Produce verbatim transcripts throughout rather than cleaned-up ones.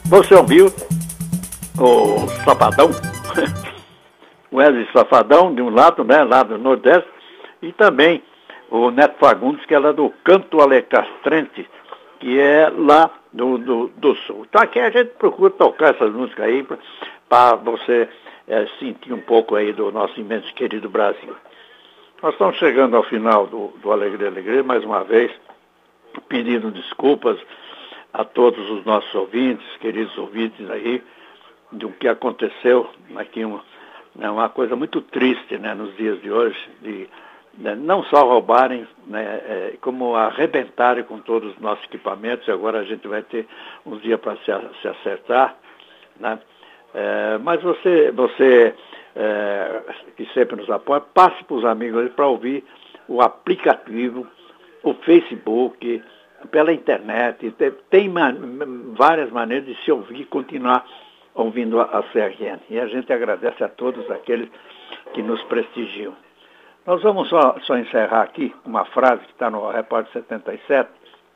Você ouviu o Safadão, Wesley Safadão, de um lado, né, lá do Nordeste, e também o Neto Fagundes, que é lá do Canto Alecastrante, que é lá do, do, do Sul. Então aqui a gente procura tocar essas músicas aí para você é, sentir um pouco aí do nosso imenso querido Brasil. Nós estamos chegando ao final do, do Alegria, Alegria, mais uma vez, pedindo desculpas a todos os nossos ouvintes, queridos ouvintes aí, do que aconteceu aqui, uma, uma coisa muito triste, né, nos dias de hoje, de, né, não só roubarem, né, é, como arrebentarem com todos os nossos equipamentos, e agora a gente vai ter uns dias para se, se acertar, né, é, mas você, você é, que sempre nos apoia, passe para os amigos para ouvir o aplicativo, o Facebook, pela internet, tem, tem man, várias maneiras de se ouvir e continuar ouvindo a, a C R N. E a gente agradece a todos aqueles que nos prestigiam. Nós vamos só, só encerrar aqui uma frase que está no Repórter setenta e sete.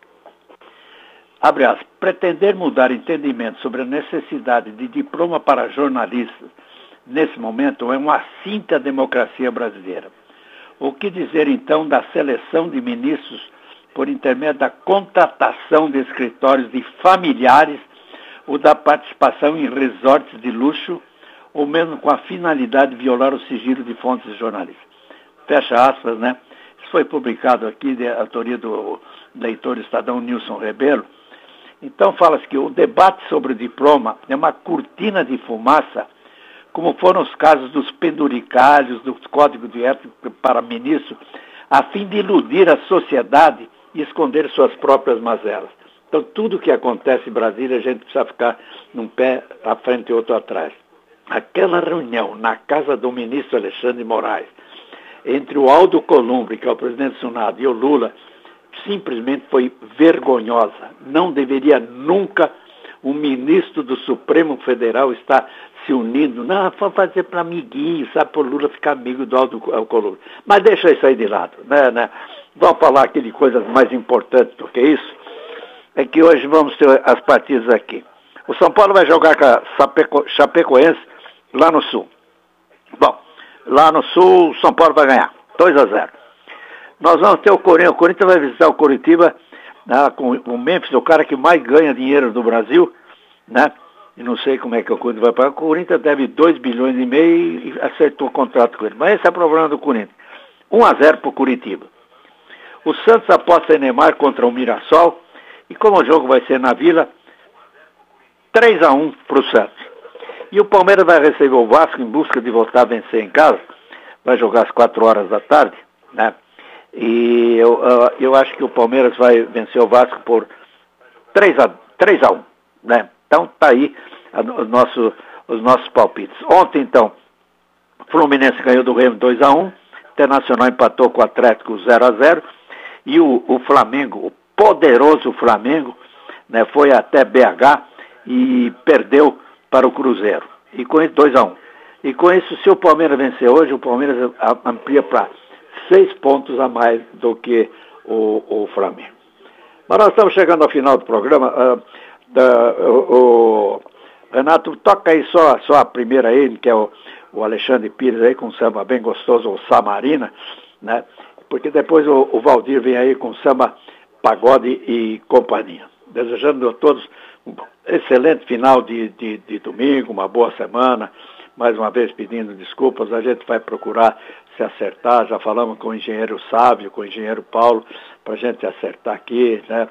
Abre aspas. Pretender mudar entendimento sobre a necessidade de diploma para jornalistas nesse momento é um assinta à democracia brasileira. O que dizer então da seleção de ministros por intermédio da contratação de escritórios de familiares ou da participação em resorts de luxo, ou mesmo com a finalidade de violar o sigilo de fontes jornalistas. Fecha aspas, né? Isso foi publicado aqui de autoria do leitor do Estadão Nilson Rebelo. Então fala-se que o debate sobre o diploma é uma cortina de fumaça, como foram os casos dos penduricalhos, dos códigos de ética para ministros, a fim de iludir a sociedade e esconder suas próprias mazelas. Então, tudo que acontece em Brasília, a gente precisa ficar num pé à frente e outro atrás. Aquela reunião na casa do ministro Alexandre de Moraes, entre o Aldo Columbre, que é o presidente do Senado, e o Lula, simplesmente foi vergonhosa. Não deveria nunca um ministro do Supremo Federal estar se unindo. Não, foi fazer para amiguinho, sabe, para o Lula ficar amigo do Aldo Columbre. Mas deixa isso aí de lado, né, né? Vamos falar aqui de coisas mais importantes do que isso. É que hoje vamos ter as partidas aqui. O São Paulo vai jogar com a Chapeco, Chapecoense lá no Sul. Bom, lá no Sul o São Paulo vai ganhar, dois a zero. Nós vamos ter o Corinthians. O Corinthians vai visitar o Coritiba, né, com o Memphis, o cara que mais ganha dinheiro do Brasil, né? E não sei como é que o Corinthians vai pagar. O Corinthians deve dois bilhões e meio e acertou o contrato com ele. Mas esse é o problema do Corinthians. um a zero para o Coritiba. O Santos aposta em Neymar contra o Mirassol. E como o jogo vai ser na Vila, três a um para o Santos. E o Palmeiras vai receber o Vasco em busca de voltar a vencer em casa. Vai jogar às quatro horas da tarde, né? E eu, eu acho que o Palmeiras vai vencer o Vasco por três a um, né? Então tá aí a, o nosso, os nossos palpites. Ontem, então, o Fluminense ganhou do Remo dois a um. Internacional empatou com o Atlético zero a zero. E o, o Flamengo, o poderoso Flamengo, né, foi até B H e perdeu para o Cruzeiro. E com isso, dois a um. E com isso, se o Palmeiras vencer hoje, o Palmeiras amplia para seis pontos a mais do que o, o Flamengo. Mas nós estamos chegando ao final do programa. Uh, da, o, o Renato, toca aí só, só a primeira aí, que é o, o Alexandre Pires aí, com um samba bem gostoso, o Samarina, né? Porque depois o, o Valdir vem aí com samba, pagode e companhia. Desejando a todos um excelente final de, de, de domingo, uma boa semana. Mais uma vez pedindo desculpas, a gente vai procurar se acertar. Já falamos com o engenheiro Sávio, com o engenheiro Paulo, para a gente acertar aqui, né?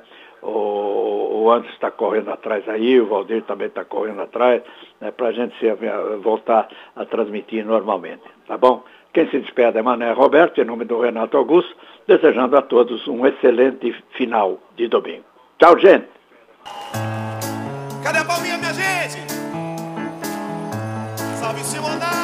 O, o Anderson está correndo atrás aí, o Valdir também está correndo atrás, né? Para a gente se, voltar a transmitir normalmente, tá bom? Quem se despede é Mané Roberto, em nome do Renato Augusto, desejando a todos um excelente final de domingo. Tchau, gente! Cadê a palminha, minha gente? Salve, Simona!